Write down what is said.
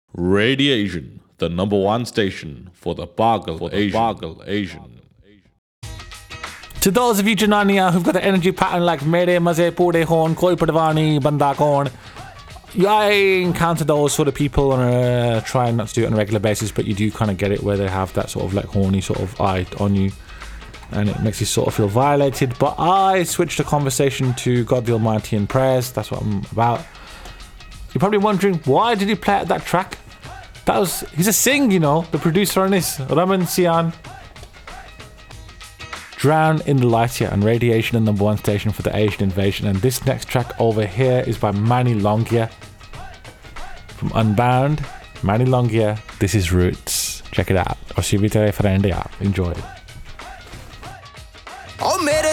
Radiation, the number one station for the Bargal Asian. To those of you Janania who've got an energy pattern like Mere Maze Pure Hon, Koi Padvani, Bandakon, I encounter those sort of people and try not to do it on a regular basis, but you do kind of get it where they have that sort of like horny sort of eye on you and it makes you sort of feel violated. But I switched the conversation to God the Almighty and prayers. That's what I'm about. You're probably wondering, why did he play out that track? He's a Singh, you know, the producer on this, Raman Sian. Drown in the Light here on Radiation, the number one station for the Asian invasion. And this next track over here is by Mani Longia from Unbound. Mani Longia, this is Roots. Check it out. Enjoy.